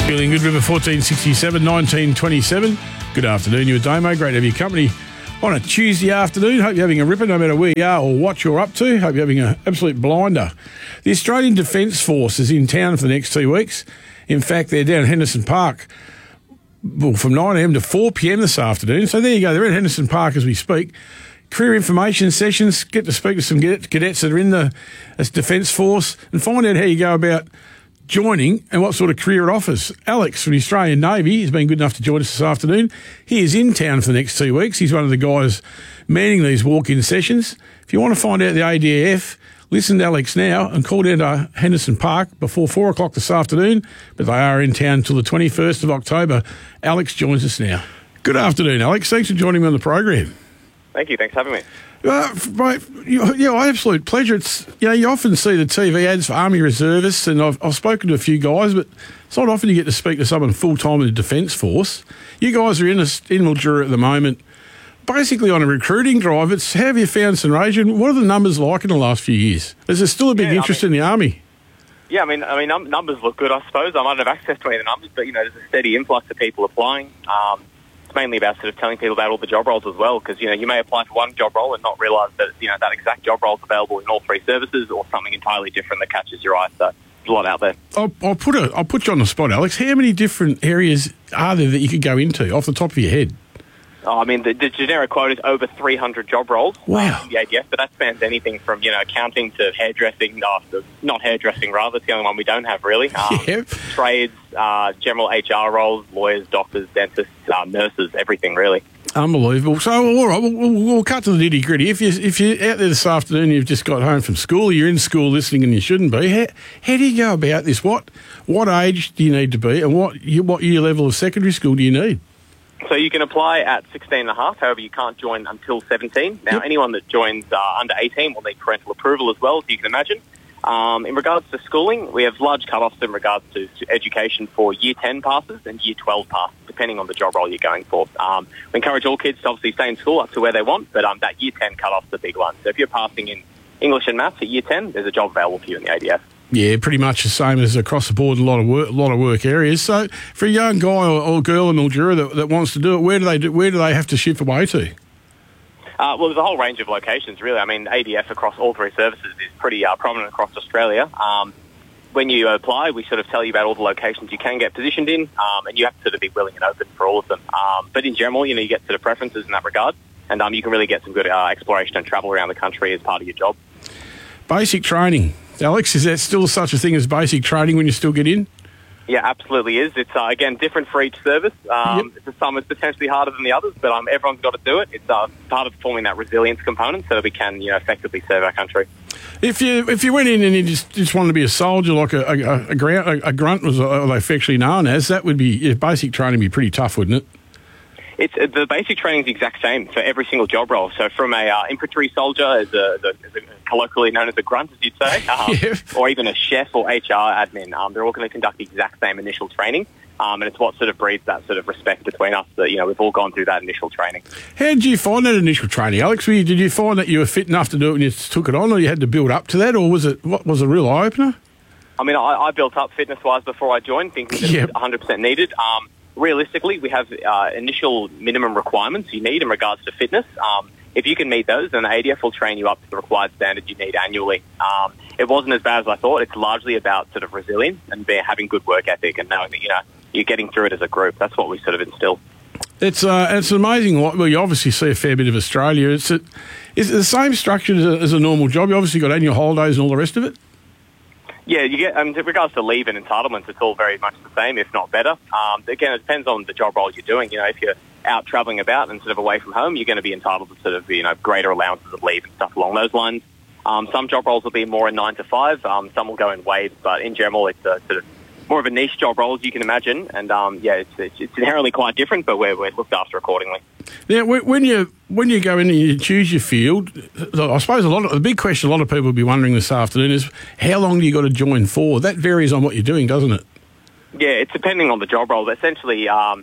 Feeling good, River 1467, 1927. Good afternoon, you Damo. Great to have your company on a Tuesday afternoon. Hope you're having a ripper no matter where you are or what you're up to. Hope you're having an absolute blinder. The Australian Defence Force is in town for the next 2 weeks. In fact, they're down at Henderson Park from 9am to 4pm this afternoon. So there you go. They're at Henderson Park as we speak. Career information sessions. Get to speak to some cadets that are in the Defence Force and find out how you go about joining and what sort of career it offers. Alex from the Australian Navy has been good enough to join us this afternoon. He is in town for the next 2 weeks. He's one of the guys manning these walk-in sessions. If you want to find out the ADF, listen to Alex now and call down to Henderson Park before 4 o'clock this afternoon, but they are in town until the 21st of October. Alex joins us now. Good afternoon, Alex. Thanks for joining me on the program. Thank you. Thanks for having me. Mate, absolute pleasure. It's you often see the TV ads for Army Reservists, and I've spoken to a few guys, but it's not often you get to speak to someone full-time in the Defence Force. You guys are in Mildura at the moment, basically on a recruiting drive. How have you found St. Region? What are the numbers like in the last few years? Is there still a big interest in the Army? Yeah, I mean, numbers look good, I suppose. I might have access to any of the numbers, but, there's a steady influx of people applying. It's mainly about sort of telling people about all the job roles as well, because, you may apply for one job role and not realise that, that exact job role is available in all three services or something entirely different that catches your eye. So there's a lot out there. I'll put you on the spot, Alex. How many different areas are there that you could go into off the top of your head? Oh, I mean, the generic quote is over 300 job roles. Wow. In the ADF, but that spans anything from, accounting to hairdressing. Not hairdressing, rather. It's the only one we don't have, really. Trades, general HR roles, lawyers, doctors, dentists, nurses, everything, really. Unbelievable. So, all right, we'll cut to the nitty-gritty. If you're out there this afternoon, you've just got home from school, you're in school listening and you shouldn't be, how do you go about this? What age do you need to be, and what year level of secondary school do you need? So you can apply at 16 and a half, however you can't join until 17. Now, anyone that joins under 18 will need parental approval as well, as you can imagine. In regards to schooling, we have large cut-offs in regards to education for Year 10 passes and Year 12 passes, depending on the job role you're going for. We encourage all kids to obviously stay in school up to where they want, but that Year 10 cut-off's the big one. So if you're passing in English and Maths at Year 10, there's a job available for you in the ADF. Yeah, pretty much the same as across the board in a lot of work areas. So for a young guy or girl in Mildura that wants to do it, where do they have to shift away to? Well, there's a whole range of locations, really. I mean, ADF across all three services is pretty prominent across Australia. When you apply, we sort of tell you about all the locations you can get positioned in, and you have to sort of be willing and open for all of them. But in general, you get sort of preferences in that regard, and you can really get some good exploration and travel around the country as part of your job. Basic training. Alex, is there still such a thing as basic training when you still get in? Yeah, absolutely is. It's, again, different for each service. Some is potentially harder than the others, but everyone's got to do it. It's part of forming that resilience component so that we can, effectively serve our country. If you went in and you just wanted to be a soldier, like a grunt was they affectionately known as, that would be basic training would be pretty tough, wouldn't it? The basic training is the exact same for every single job role. So from a infantry soldier, as a colloquially known as a grunt, as you'd say, or even a chef or HR admin, they're all going to conduct the exact same initial training. And it's what sort of breeds that sort of respect between us that, we've all gone through that initial training. How did you find that initial training, Alex? Did you find that you were fit enough to do it and you took it on, or you had to build up to that, or was it a real eye-opener? I mean, I built up fitness-wise before I joined, thinking that it was 100% needed. Realistically, we have initial minimum requirements you need in regards to fitness. If you can meet those, then the ADF will train you up to the required standard you need annually. It wasn't as bad as I thought. It's largely about sort of resilience and having good work ethic and knowing that, you're getting through it as a group. That's what we sort of instill. It's amazing. Well, you obviously see a fair bit of Australia. Is it the same structure as a normal job? You obviously got annual holidays and all the rest of it? Yeah, you get. In regards to leave and entitlements, it's all very much the same, if not better. Again, it depends on the job role you're doing. If you're out travelling about and sort of away from home, you're going to be entitled to sort of greater allowances of leave and stuff along those lines. Some job roles will be more in 9 to 5. Some will go in waves, but in general, it's a sort of more of a niche job role, as you can imagine. And it's inherently quite different, but we're looked after accordingly. Now, when you go in and you choose your field, I suppose the big question a lot of people will be wondering this afternoon is how long do you got to join for? That varies on what you're doing, doesn't it? Yeah, it's depending on the job role. But essentially,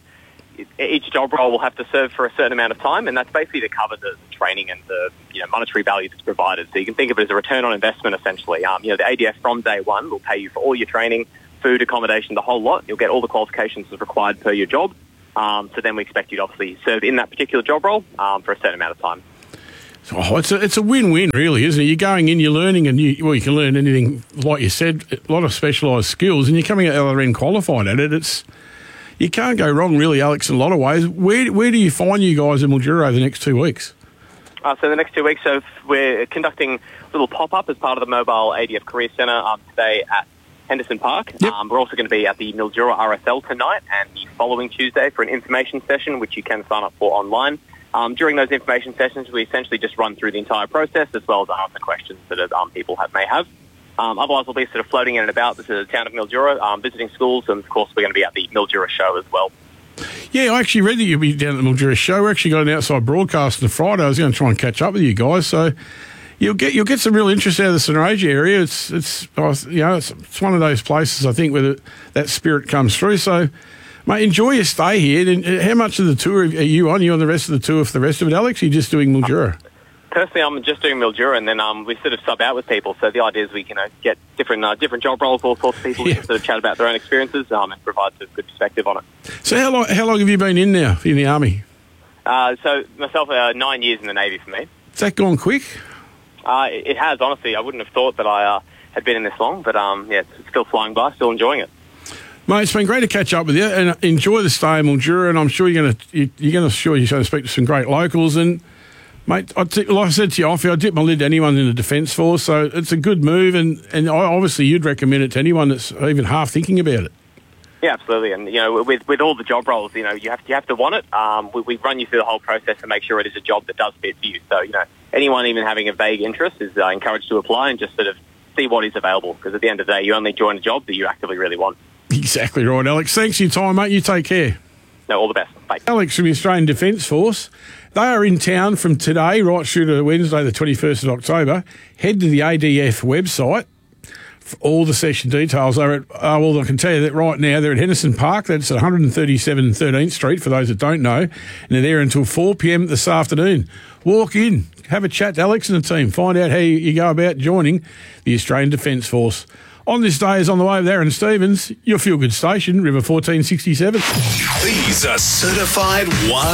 each job role will have to serve for a certain amount of time, and that's basically to cover the training and the monetary value that's provided. So you can think of it as a return on investment, essentially. The ADF from day one will pay you for all your training, food, accommodation, the whole lot. You'll get all the qualifications as required per your job. So then we expect you to obviously serve in that particular job role for a certain amount of time. Oh, it's a win-win, really, isn't it? You're going in, you're learning, and you can learn anything, like you said, a lot of specialised skills, and you're coming out the other end qualified at it. You can't go wrong, really, Alex, in a lot of ways. Where do you find you guys in Mildura over the next 2 weeks? So the next 2 weeks, we're conducting a little pop-up as part of the Mobile ADF Career Centre today at Henderson Park. Yep. We're also going to be at the Mildura RSL tonight and the following Tuesday for an information session, which you can sign up for online. During those information sessions, we essentially just run through the entire process as well as answer questions that people may have. Otherwise, we'll be sort of floating in and about the town of Mildura, visiting schools, and of course, we're going to be at the Mildura show as well. Yeah, I actually read that you'll be down at the Mildura show. We actually got an outside broadcast on Friday. I was going to try and catch up with you guys, so you'll get some real interest out of the St. Roger area. It's one of those places, I think, where that spirit comes through. So, mate, enjoy your stay here. And how much of the tour are you on? You on the rest of the tour for the rest of it, Alex? Or are you just doing Mildura? Personally, I'm just doing Mildura, and then we sort of sub out with people. So the idea is we can get different job roles, all sorts of people, to sort of chat about their own experiences and provide a good perspective on it. So how long have you been in now in the Army? So myself, 9 years in the Navy for me. Has that gone quick? It has, honestly. I wouldn't have thought that I had been in this long, but it's still flying by, still enjoying it. Mate, it's been great to catch up with you, and enjoy the stay in Mildura, and I'm sure you're going to speak to some great locals. And mate, like I said to you off, I dip my lid to anyone in the Defence Force, so it's a good move, and obviously you'd recommend it to anyone that's even half thinking about it. Yeah, absolutely. And with all the job roles, you have to want it. We run you through the whole process to make sure it is a job that does fit for you. So anyone even having a vague interest is encouraged to apply and just sort of see what is available. Because at the end of the day, you only join a job that you actively really want. Exactly right, Alex. Thanks for your time, mate. You take care. No, all the best. Bye. Alex from the Australian Defence Force. They are in town from today right through to Wednesday, the 21st of October. Head to the ADF website for all the session details. They're at, I can tell you that right now they're at Henderson Park. That's at 137 13th Street, for those that don't know. And they're there until 4 p.m. this afternoon. Walk in, have a chat to Alex and the team. Find out how you go about joining the Australian Defence Force. On this day is on the way with Aaron Stevens, your feel-good station, River 1467. These are certified one